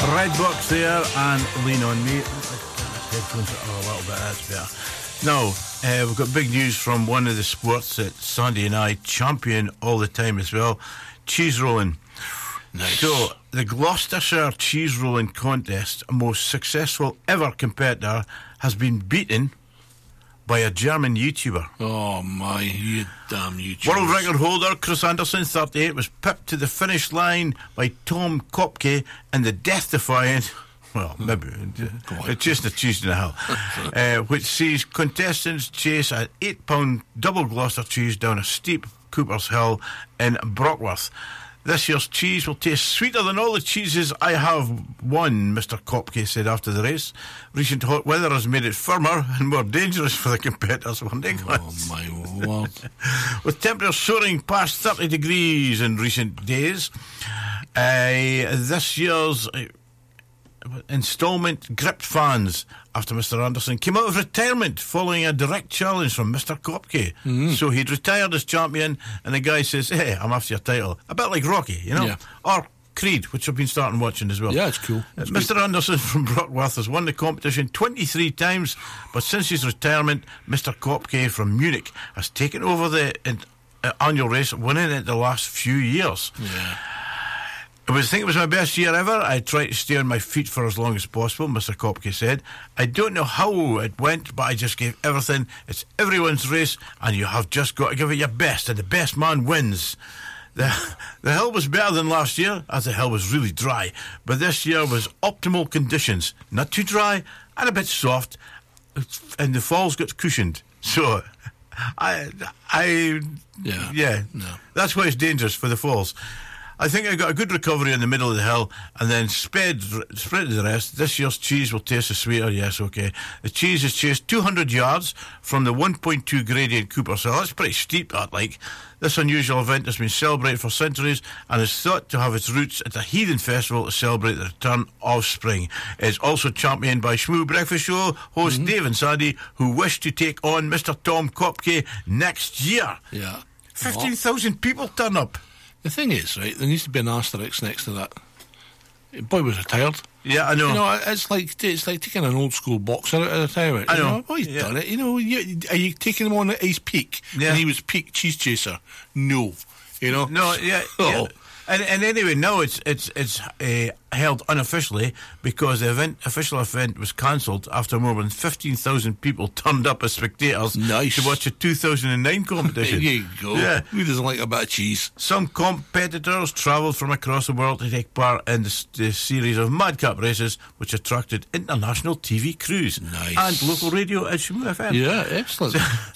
Red Box there and Lean On Me. Headphones are a little bit, that's better. Now, we've got big news from one of the sports that Sandy and I champion all the time as well. Cheese rolling. Nice. So, the Gloucestershire cheese rolling contest, most successful ever competitor, has been beaten by a German YouTuber. Oh my, you damn YouTuber. World record holder Chris Anderson, 38, was pipped to the finish line by Tom Kopke in the death-defying, well, maybe it's just a cheese and a hill, which sees contestants chase an £8 double Gloucester cheese down a steep Cooper's Hill in Brockworth. This year's cheese will taste sweeter than all the cheeses I have won, Mr. Kopke said after the race. Recent hot weather has made it firmer and more dangerous for the competitors. Oh my word. With temperatures soaring past 30 degrees in recent days, this year's instalment gripped fans after Mr. Anderson came out of retirement following a direct challenge from Mr. Kopke. So he'd retired as champion, and the guy says, "Hey, I'm after your title." A bit like Rocky, you know? Yeah. Or Creed, which I've been starting watching as well. Yeah, it's cool. Mr. Anderson from Brockworth has won the competition 23 times, but since his retirement, Mr. Kopke from Munich has taken over the annual race, winning it the last few years. Yeah. I think it was my best year ever. I tried to stay on my feet for as long as possible, Mr. Kopke said. I don't know how it went, but I just gave everything. It's everyone's race, and you have just got to give it your best, and the best man wins. The hill was better than last year, as the hill was really dry, but this year was optimal conditions. Not too dry, and a bit soft, and the falls got cushioned. So, yeah. No. That's why it's dangerous for the falls. I think I got a good recovery in the middle of the hill and then spread to the rest. This year's cheese will taste the sweeter, yes, okay. The cheese is chased 200 yards from the 1.2 gradient Cooper's Hill. That's pretty steep, that, like. This unusual event has been celebrated for centuries and is thought to have its roots at a heathen festival to celebrate the return of spring. It's also championed by Shmoo Breakfast Show host Dave and Sandy, who wish to take on Mr. Tom Kopke next year. Yeah. 15,000 people turn up. The thing is, right, there needs to be an asterisk next to that. Boy was retired. Yeah, I know. You know, it's like taking an old school boxer out of retirement. I know. Oh, he's done it. You know, are you taking him on at his peak? Yeah. And he was peak cheese chaser. No. You know? No, yeah. Oh. And anyway, now it's held unofficially because the official event was cancelled after more than 15,000 people turned up as spectators to watch a 2009 competition. There you go. Yeah. Who doesn't like a bit of cheese? Some competitors travelled from across the world to take part in the series of madcap races, which attracted international TV crews Nice. and local radio at Shmoo FM. Yeah, excellent.